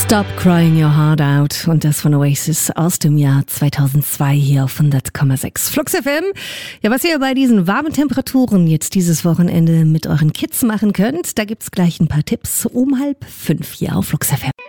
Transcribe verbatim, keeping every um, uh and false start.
Stop Crying Your Heart Out und das von Oasis aus dem Jahr zweitausendzwei hier auf hundert Komma sechs Flux F M. Ja, was ihr bei diesen warmen Temperaturen jetzt dieses Wochenende mit euren Kids machen könnt, da gibt's gleich ein paar Tipps um halb fünf hier auf Flux F M.